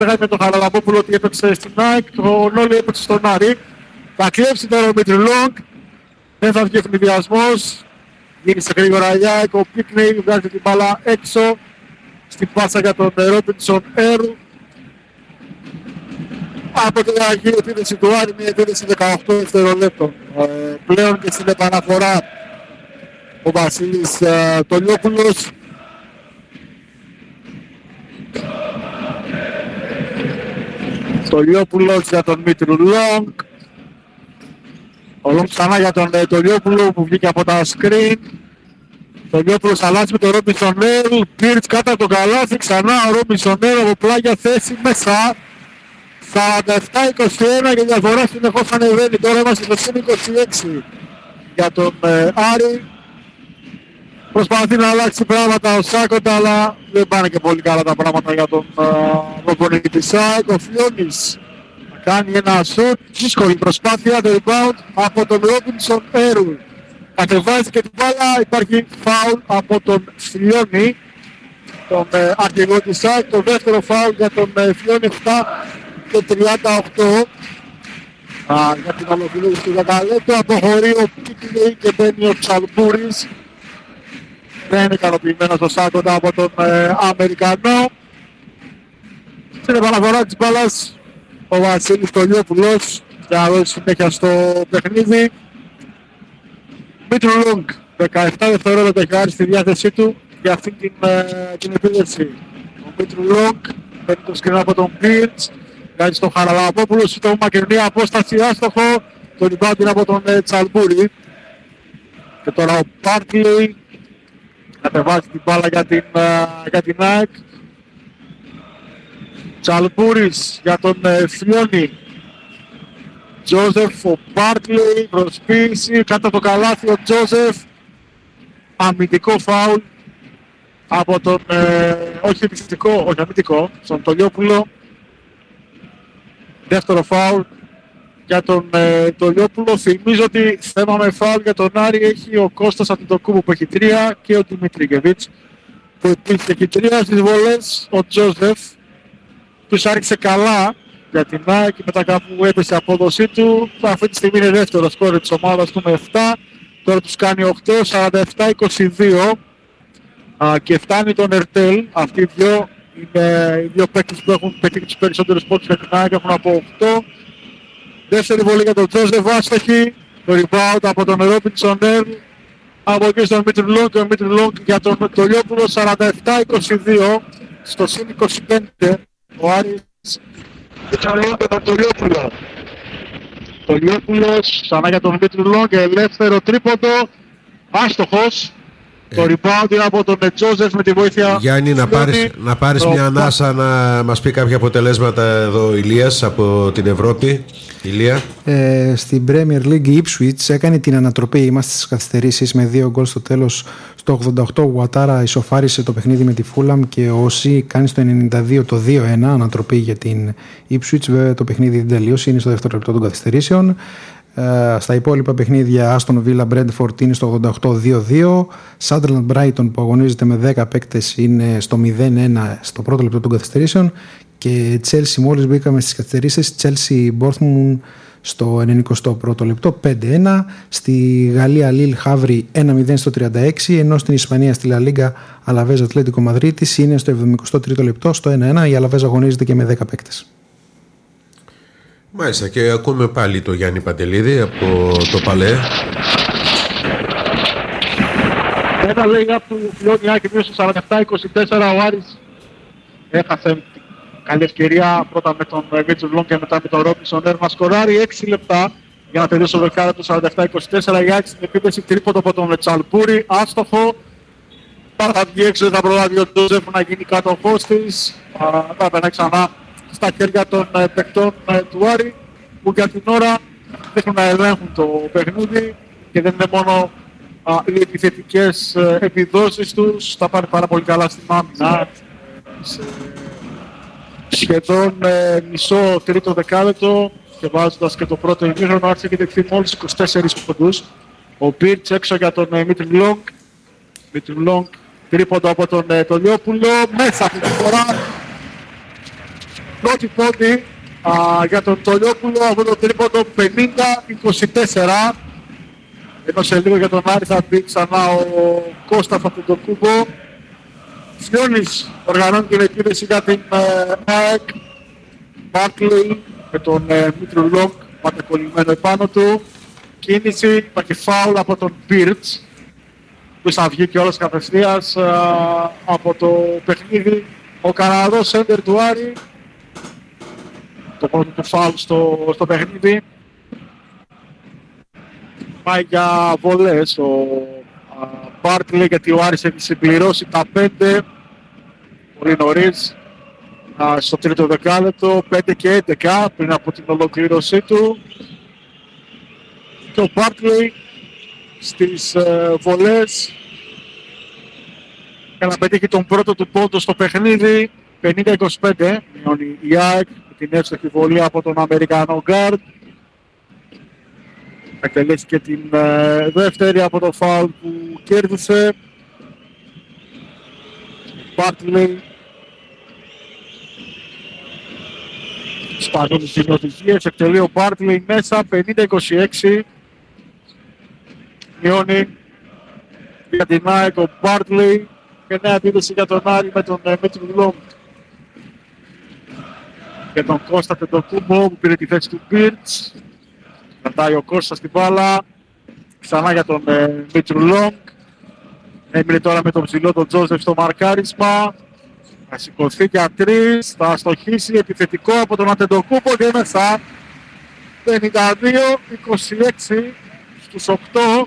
με τον Χαραλαμπόπουλο ότι έπαιξε στην ΑΕΚ, ο Νόλι έπαιξε στον Άρη. Θα κλέψει τώρα ο Μίτρι Λόγκ, δεν θα βγει ευνηδιασμός. Γύρισε γρήγορα η ΑΕΚ, ο Πίκνεϊ βγάζει την μπάλα έξω. Στην πάσα για τον Ρόμπινσον Έρ. Από την αρχή η επίδεση του Άρη, μια επίδεση 18 δευτερολέπτων. Πλέον και στην επαναφορά ο Βασίλης Τολιόπουλος. Τολιόπουλος για τον Μίτρου Λόγκ. Ο Λόγκ ξανά για τον Τολιόπουλο που βγήκε από τα screen. Τολιόπουλος αλλάζει με τον Ρόμπινσον Έρ. Πίρτς κάτω από τον καλάθι, ξανά ο Ρόμπινσον Έρ από πλάγια θέση μέσα. 47-21 και διαφορά συνεχώς ανεβαίνει. Τώρα είμαστε στο συν 26 για τον Άρη. Προσπαθεί να αλλάξει πράγματα ο Σάκοντα, αλλά δεν πάνε και πολύ καλά τα πράγματα για τον προπονητή της ΣΑΕΚ. Ο Φλιώνης κάνει ένα σουτ, δύσκολη προσπάθεια, το rebound από τον Ρόμπινσον Έρου. Κατεβάζει και την μπάλα, υπάρχει φάουλ από τον Φλιώνη, τον αρχηγό της ΣΑΕΚ. Το δεύτερο φάουλ για τον Φλιώνη, 7 και 38. Για την ολοκλήρωση του δεκαλέπτου αποχωρεί ο Πίκνεϊ και μπαίνει ο Τσαλμπούρης. Δεν είναι ικανοποιημένος ο Σάκοντα από τον Αμερικανό. Στην επαναφορά της μπάλας ο Βασίλης Τολιόπουλος για να δώσει συνέχεια στο παιχνίδι. Μίτρου Λόγκ, 17 δευτερόλεπτα έχει χάρη στη διάθεσή του για αυτή την επίδεση. Ο Μίτρου Λόγκ παίρνει το σκριν από τον Πίρτς, κάνει στον Χαραλαμπόπουλο, στο μακρινή απόσταση άστοχο, το rebound είναι από τον Τσαλμπούρη. Και τώρα ο Πάρκλεϊ κατεβάζει την μπάλα για την ΑΕΚ. Τσαλμπούρης για τον Φλιώνη. Τζόζεφ, ο Πάρκλεϊ, προσποίηση, κάτω από το καλάθι ο Τζόζεφ. Αμυντικό φάουλ από τον, όχι αμυντικό, στον Τολιόπουλο. Δεύτερο φάουλ για τον Τολιόπουλο. Θυμίζω ότι θέμα με φάουλ για τον Άρη έχει ο Κώστας Αντιτοκούμπου που έχει 3 και ο Δημητρικεβίτς που επίσης έχει 3 στις βολές. Ο Τζόζεφ τους άρχισε καλά για την ΑΕΚ και μετά κάπου έπεσε η απόδοσή του. Αυτή τη στιγμή είναι δεύτερο σκόρ της ομάδας του με 7. Τώρα τους κάνει 8, 47-22 και φτάνει τον Ερτέλ. Αυτοί οι δύο είναι οι δύο παίκτες που έχουν πετύχει τους περισσότερους πόντους για την ΑΕΚ, έχουν από 8. Δεύτερη βολή για τον Τζόζεφ, άστοχη. Το rebound από τον Ρόμπινσον Έρ. Από εκεί στον Μίτρου Λόγκ και ο Μίτρου Λόγκ για τον Τολιόπουλο. 47-22 στο συν 25. Ο Άρης με τον Τολιόπουλο. Τολιόπουλος ξανά για τον Μίτρου Λόγκ, ελεύθερο τρίποντο. Άστοχος. Το rebound είναι από τον Τζόζεφ με τη βοήθεια. Γιάννη, να πάρεις μια ανάσα να μας πει κάποια αποτελέσματα εδώ Ηλίας από την Ευρώπη. Ηλία. Στην Premier League η Ipswich έκανε την ανατροπή. Είμαστε στις καθυστερήσεις με 2 γκολ στο τέλος. Στο 88 ο Ουατάρα ισοφάρισε το παιχνίδι με τη Φούλαμ και ο Όσι κάνει στο 92 το 2-1 ανατροπή για την Ipswich. Βέβαια το παιχνίδι δεν τελείωσε, είναι στο δεύτερο λεπτό των καθυστερήσεων. Στα υπόλοιπα παιχνίδια Aston Villa Brentford είναι στο 88-2-2. Sunderland Brighton που αγωνίζεται με 10 παίκτες είναι στο 0-1 στο πρώτο λεπτό των καθυστερήσεων. Και Chelsea, μόλις μπήκαμε στις καθυστερήσεις, Chelsea Bournemouth στο 91ο λεπτό 5-1. Στη Γαλλία Lille Havre 1-0 στο 36, ενώ στην Ισπανία στη La Liga Alaves Atlético Madrid είναι στο 73ο λεπτό στο 1-1. Η Alaves αγωνίζεται και με 10 παίκτες. Μάλιστα, και ακούμε πάλι το Γιάννη Παντελίδη από το Παλέ. Ένα λέει από του Φλιώνη και μείωσε στο 47-24. Ο Άρης έχασε καλή ευκαιρία πρώτα με τον Μίτσου Λόγκ και μετά με τον Ρόμπινσον Έρ να σκοράρει. 6 λεπτά για να τελειώσει το δεκάλεπτο 47-24. Η Άκη στην επίθεση τρίποντο από τον Τσαλμπούρη, άστοχο. Πάρα θα βγει έξω, δεν θα προλάβει ο Τζόζεφ να γίνει κάτοχός της. Θα πένα ξανά στα χέρια των παικτών του Άρη που για την ώρα δείχνουν να ελέγχουν το παιχνίδι και δεν είναι μόνο οι επιθετικές επιδόσεις τους, θα πάνε πάρα πολύ καλά στην άμυνα. Σχεδόν μισό τρίτο δεκάλεπτο και βάζοντας και το πρώτο ημίχρονο άρχισε και δεχθεί μόλις 24 πόντους. Ο Πίρτς έξω για τον Μίτρου Λόγκ. Μίτρου Λόγκ τρίποντο από τον Τολιόπουλο, μέσα αυτή τη φορά. Πρώτη πόντη για τον Τολιόπουλο από το τρίποντο 50-24. Ενώ σε λίγο για τον Άρη θα μπει ξανά ο Κώστας από τον Κούμπο. Σιώνης οργανώνει την επίδεση για την ΑΕΚ. Μπάρκλεϊ με τον Μήτρου Λόγκ πατεκολλημένο επάνω του. Κίνηση, υπάρχει φάουλ από τον Πίρτς που θα βγει και όλος κατευθείας από το παιχνίδι. Ο Καναδός σέντερ του Άρη, το πρώτο του φάουλ στο παιχνίδι. Πάει για βολές ο Μπάρκλεϊ, γιατί ο Άρης έχει συμπληρώσει τα 5 πολύ νωρίς στο τρίτο δεκάλεπτο, 5 και 11 πριν από την ολοκλήρωσή του. Και ο Μπάρκλεϊ στις βολές για να πετύχει τον πρώτο του πόντο στο παιχνίδι. 50-25 μειώνει η ΑΕΚ με την εύστοχη βολή από τον Αμερικανό γκάρντ. Εκτελέσει και την δεύτερη από το φάουλ που κέρδισε. Μπάρκλεϊ σπανούν τις οδηγίες, εκτελεί ο Μπάρκλεϊ μέσα, 50-26. Μειώνει για την ΑΕΚ ο Μπάρκλεϊ και νέα επίδεση για τον Άρη με τον Μήτρου Λόγκ και τον Κώστα Τεντοκούμπο που πήρε τη θέση του Πίρτς. Κρατάει ο Κώστας την μπάλα, ξανά για τον Μήτρου Λόγκ. Έμεινε τώρα με τον ψηλό τον Τζόζεφ στο μαρκάρισμα. Θα σηκωθεί για 3, θα αστοχίσει επιθετικό από τον Αντεντοκούμπο και μέσα 52-26 στους 8.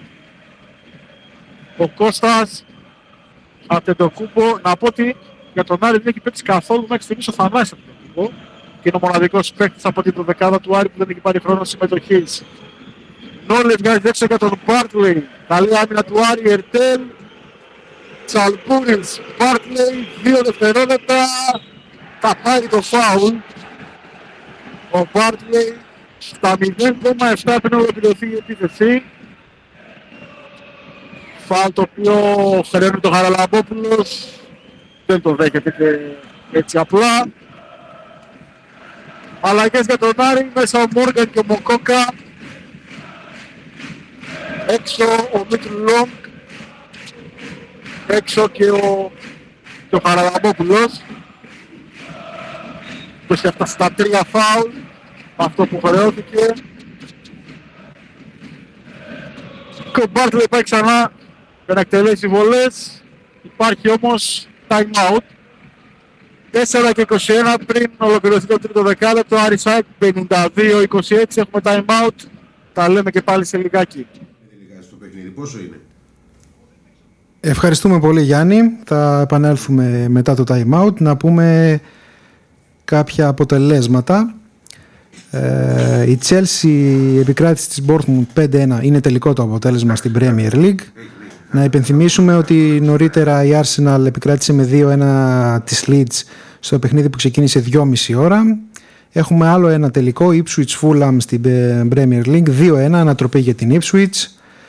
Ο Κώστας Αντεντοκούμπο, να πω ότι για τον Άρη δεν έχει παίξει καθόλου μέχρι στιγμής ο Θανάσης Αντεντοκούμπο και είναι ο μοναδικός παίκτης από την δεκάδα του Άρη που δεν έχει πάρει χρόνο συμμετοχής. Νόλε βγάζει έξω για τον Μπάρκλεϊ, καλή άμυνα του Άρη, Ερτέλ. Τσαλπούρης, Μπάρκλεϊ, 2 δευτερόλεπτα, θα πάρει το φάουλ. Ο Μπάρκλεϊ στα 0,7 πριν ολοκληρωθεί η επίθεση. Φάουλ το οποίο χρεώνει το Χαραλαμπόπουλος, δεν το δέχεται και έτσι απλά. Αλλαγές για τον Άρη, μέσα ο Μόργαν και ο Μοκόκα. Έξω ο Μήτρου Λόγκ. Έξω και ο Χαραλαμπόπουλος που έχει αυτά στα 3 φάουλ, αυτό που χρεώθηκε. Και ο Μπάρκλεϊ πάει ξανά για να εκτελέσει βολές. Υπάρχει όμως time out. 4 και 21 πριν ολοκληρωθεί το τρίτο δεκάλεπτο. Άρης ΑΕΚ 52-26, έχουμε time out. Τα λέμε και πάλι σε λιγάκι. Στο παιχνίδι πόσο είναι? Ευχαριστούμε πολύ Γιάννη. Θα επανέλθουμε μετά το time out να πούμε κάποια αποτελέσματα. Η Chelsea επικράτηση της Bournemouth 5-1 είναι τελικό το αποτέλεσμα στην Premier League. Να υπενθυμίσουμε ότι νωρίτερα η Arsenal επικράτησε με 2-1 της Leeds στο παιχνίδι που ξεκίνησε 2,5 ώρα. Έχουμε άλλο ένα τελικό, Ipswich Fulham στην Premier League 2-1, ανατροπή για την Ipswich.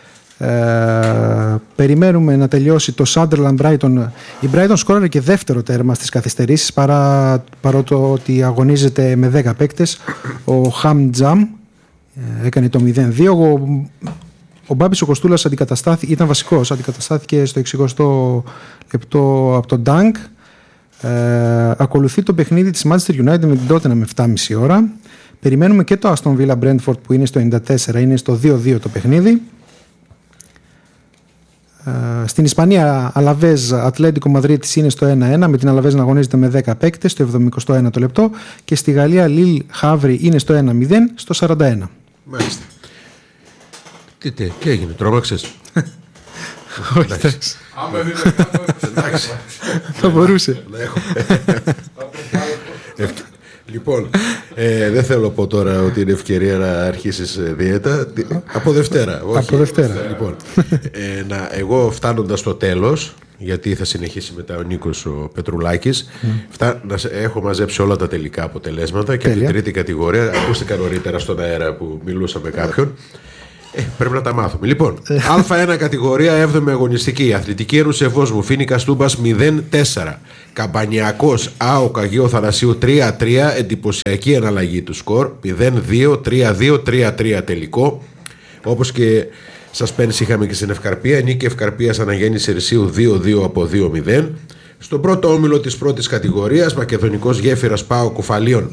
Περιμένουμε να τελειώσει το Sunderland Brighton. Η Brighton σκόραρε και δεύτερο τέρμα στις καθυστερήσεις παρότι ότι αγωνίζεται με 10 παίκτες. Ο Hamjam έκανε το 0-2. Ο Μπάμπης ο Κοστούλας ήταν βασικός, αντικαταστάθηκε στο 60ο λεπτό από τον Dunk. Ακολουθεί το παιχνίδι της Manchester United με την Tottenham με 7,5 ώρα. Περιμένουμε και το Aston Villa Brentford που είναι στο 94, είναι στο 2-2 το παιχνίδι. Στην Ισπανία Αλαβές Ατλέντικο Μαδρίτης είναι στο 1-1 με την Αλαβές να αγωνίζεται με 10 παίκτες στο 71ο λεπτό και στη Γαλλία Λίλ Χαύρι είναι στο 1-0 στο 41. Μάλιστα. Τι έγινε, τρόμαξες? Όχι, εντάξει. Θα μπορούσε. Λοιπόν, δεν θέλω πω τώρα ότι είναι ευκαιρία να αρχίσεις δίαιτα. Από Δευτέρα. Από Δευτέρα. Λοιπόν, εγώ φτάνοντας στο τέλος, γιατί θα συνεχίσει μετά ο Νίκος ο Πετρουλάκης, έχω μαζέψει όλα τα τελικά αποτελέσματα και την τρίτη κατηγορία. Ακούστηκα νωρίτερα στον αέρα που μιλούσα με κάποιον. Πρέπει να τα μάθουμε. Λοιπόν, Α1 κατηγορία 7η αγωνιστική. Αθλητική Ένωση Ευόσμου, Φοίνικας Τούμπας 0-4. Καμπανιακός ΑΟΚ Αγίου Θανασίου 3-3. Εντυπωσιακή εναλλαγή του σκορ. 0-2, 3-2, 3-3 τελικό. Όπως και σας πέρυσι είχαμε και στην Ευκαρπία. Νίκη Ευκαρπίας Αναγέννηση Ερσίου 2-2 από 2-0. Στον πρώτο όμιλο της πρώτης κατηγορίας, Μακεδονικός Γέφυρας ΠΑΟ Κουφαλίων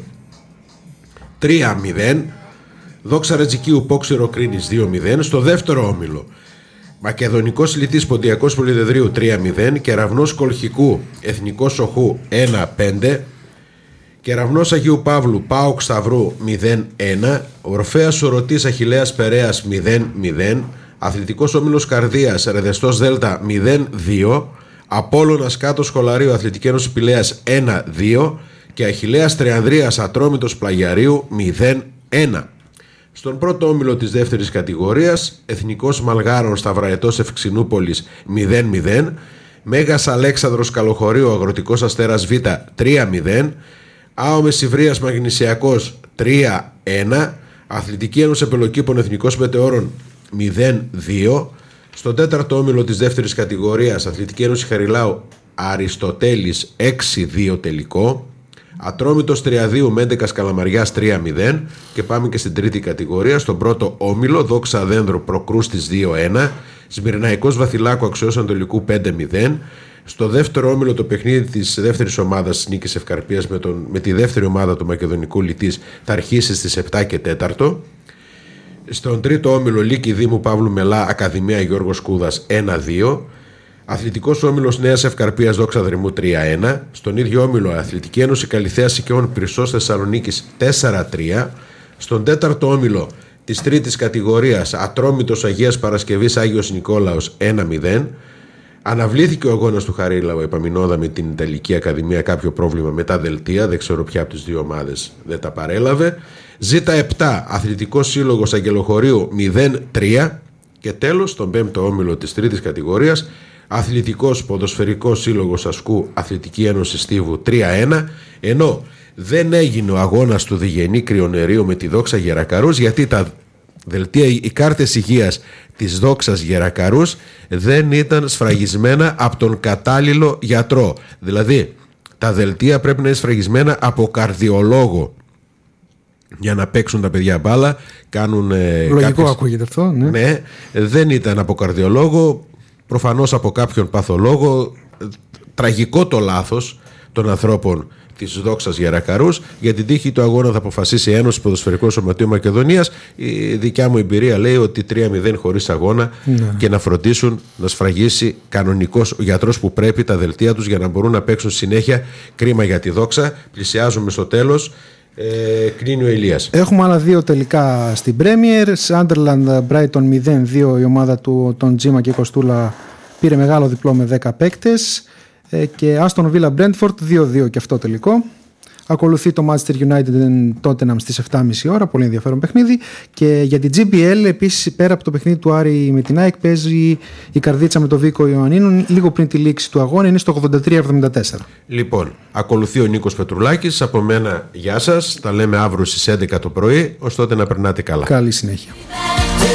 3-0. Δόξα Ρετζικίου Πόξιρο Κρίνης 2-0. Στο δεύτερο όμιλο, Μακεδονικός Λιτής Ποντιακός Πολυδεδρίου 3-0. Κεραυνός Κολχικού Εθνικός Σοχού 1-5. Κεραυνός Αγίου Παύλου ΠΑΟΚ Σταυρού 0-1. Ορφέας Σορωτής Αχιλλέας Περέας 0-0. Αθλητικός Όμιλος Καρδίας Ρεδεστός Δέλτα 0-2. Απόλλωνας Κάτω Σχολαρίου Αθλητική Ένωση Πηλαίας 1-2. Και Αχιλλέας Τριανδρίας Ατρόμητος Πλαγιαρίου 0-1. Στον πρώτο όμιλο της δεύτερης κατηγορίας, Εθνικός Μαλγάρων Σταυραετός Ευξηνούπολης 0-0. Μέγας Αλέξανδρος Καλοχωρίου Αγροτικός Αστέρας Β 3-0. ΑΟ Μεσσηβρίας Μαγνησιακός 3-1. Αθλητική Ένωση Πελοκήπων Εθνικός Μετεώρων 0-2. Στον τέταρτο όμιλο της δεύτερης κατηγορίας, Αθλητική Ένωση Χαριλάου Αριστοτέλης 6-2 τελικό. Ατρόμητος Τριαδίου Μέντεκας Καλαμαριάς 3-0. Και πάμε και στην τρίτη κατηγορία. Στον πρώτο όμιλο, Δόξα Δένδρου Προκρούστης 2-1. Σμυρναϊκός Βαθυλάκου Αξιός Ανατολικού 5-0. Στο δεύτερο όμιλο, το παιχνίδι της δεύτερης ομάδας Νίκης Ευκαρπίας με τη δεύτερη ομάδα του Μακεδονικού Λιτής θα αρχίσει στις 7 και 4. Στον τρίτο όμιλο, Λύκη Δήμου Παύλου Μελά Ακαδημία Γιώργος Κούδας 1-2. Αθλητικός Όμιλος Νέας Ευκαρπίας Δόξα Δρυμού 3-1. Στον ίδιο όμιλο, Αθλητική Ένωση Καλυθέας Οικαιών Πυρσός Θεσσαλονίκης 4-3. Στον τέταρτο όμιλο της τρίτης κατηγορίας, Ατρόμητος Αγίας Παρασκευής Άγιος Νικόλαος 1-0. Αναβλήθηκε ο αγώνας του Χαρίλαου Επαμινώδα με την Ιταλική Ακαδημία, κάποιο πρόβλημα με τα δελτία, δεν ξέρω ποια από τις δύο ομάδες δεν τα παρέλαβε. Ζ7 Αθλητικός Σύλλογος Αγγελοχωρίου 0-3. Και τέλος, στον πέμπτο όμιλο της τρίτης κατηγορίας, Αθλητικός Ποδοσφαιρικός Σύλλογος Ασκού Αθλητική Ένωση Στίβου 3-1. Ενώ δεν έγινε ο αγώνας του Διγενή Κρυονερίου με τη Δόξα Γερακαρούς, γιατί τα δελτία, οι κάρτες υγείας της Δόξας Γερακαρούς δεν ήταν σφραγισμένα από τον κατάλληλο γιατρό. Δηλαδή τα δελτία πρέπει να είναι σφραγισμένα από καρδιολόγο για να παίξουν τα παιδιά μπάλα. Κάνουν λογικό ακούγεται αυτό, ναι. Ναι, δεν ήταν από καρδιολόγο, προφανώς από κάποιον παθολόγο. Τραγικό το λάθος των ανθρώπων της Δόξας Γερακαρούς. Για την τύχη του αγώνα θα αποφασίσει η Ένωση Ποδοσφαιρικού Σωματείου Μακεδονίας. Η δικιά μου εμπειρία λέει ότι 3-0 χωρίς αγώνα, και να φροντίσουν να σφραγίσει κανονικός ο γιατρός που πρέπει τα δελτία τους για να μπορούν να παίξουν συνέχεια. Κρίμα για τη Δόξα. Πλησιάζουμε στο τέλος. Κλείνει ο Ηλίας. Έχουμε άλλα δύο τελικά στην Premier. Sunderland Brighton 0-2. Η ομάδα του τον Τζίμα και Κοστούλα πήρε μεγάλο διπλό με 10 παίκτες. Και Aston Villa Brentford 2-2 και αυτό τελικό. Ακολουθεί το Manchester United Tottenham στις 7.30 ώρα. Πολύ ενδιαφέρον παιχνίδι. Και για την GBL, επίσης, πέρα από το παιχνίδι του Άρη με την ΑΕΚ, παίζει η Καρδίτσα με το Βίκο Ιωαννίνου λίγο πριν τη λήξη του αγώνα. Είναι στο 83-74. Λοιπόν, ακολουθεί ο Νίκος Πετρουλάκης. Από μένα, γεια σας. Τα λέμε αύριο στις 11 το πρωί. Ως τότε να περνάτε καλά. Καλή συνέχεια.